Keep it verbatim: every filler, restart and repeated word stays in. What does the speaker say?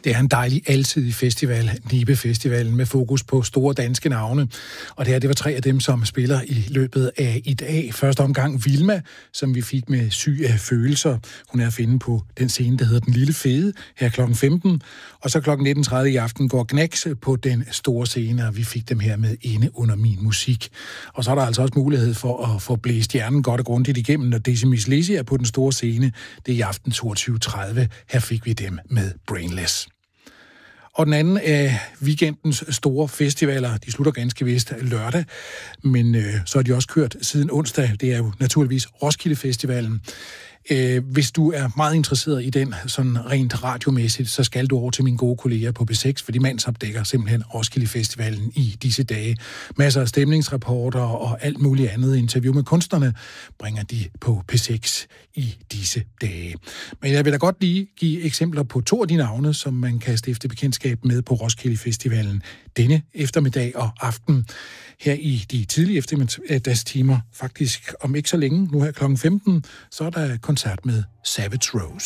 Det er en dejlig alsidig festival, Nibe Festivalen, med fokus på store danske navne. Og det her, det var tre af dem, som spiller i løbet af i dag. Første omgang Vilma, som vi fik med Syg af følelser. Hun er at finde på den scene, der hedder Den Lille Fede, her klokken femten. Og så klokken nitten tredive i aften går Knacks på den store scene, og vi fik dem her med Inde under min musik. Og så er der altså også mulighed for at få blæst hjernen godt og grundigt igennem, når Decimus Lizzy er på den store scene. Det er i aften toogtyve tredive. Her fik vi dem med Brainless. Og den anden af weekendens store festivaler, de slutter ganske vist lørdag, men øh, så har de også kørt siden onsdag. Det er jo naturligvis Roskilde Festivalen. Øh, hvis du er meget interesseret i den, sådan rent radiomæssigt, så skal du over til mine gode kolleger på P seks, for de mandsopdækker simpelthen Roskilde Festivalen i disse dage. Masser af stemningsrapporter og alt muligt andet interview med kunstnerne bringer de på P seks i disse dage. Men jeg vil da godt lige give eksempler på to af de navne, som man kan stifte bekendtskab med på Roskilde Festivalen denne eftermiddag og aften. Her i de tidlige eftermiddagstimer, faktisk om ikke så længe, nu her klokken femten, så er der koncert med Savage Rose.